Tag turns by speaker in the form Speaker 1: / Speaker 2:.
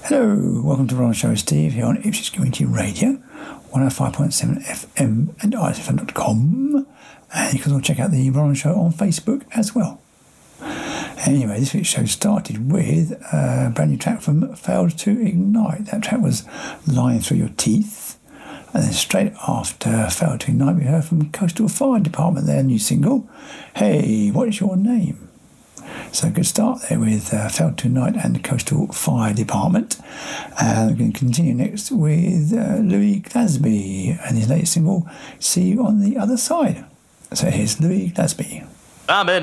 Speaker 1: Hello, welcome to Ron Show. Steve here on Ipswich Community Radio, 105.7 FM and isfm.com. And you can also check out the Ron Show on Facebook as well. Anyway, this week's show started with a brand new track from Failed to Ignite. That track was Lying Through Your Teeth. And then straight after Failed to Ignite, we heard from Coastal Fire Department, their new single, Hey, What Is Your Name? So good start there with Failed to Ignite and the Coastal Fire Department. And we're going to continue next with Louis Glasby and his latest single, See You on the Other Side. So here's Louis Glasby.
Speaker 2: I'm in